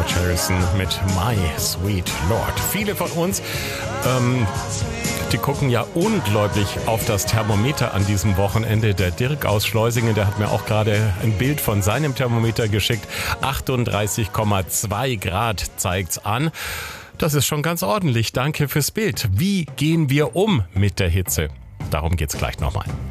George Harrison mit My Sweet Lord. Viele von uns, die gucken ja ungläubig auf das Thermometer an diesem Wochenende. Der Dirk aus Schleusingen, der hat mir auch gerade ein Bild von seinem Thermometer geschickt. 38,2 Grad zeigt's an. Das ist schon ganz ordentlich. Danke fürs Bild. Wie gehen wir um mit der Hitze? Darum geht's gleich nochmal.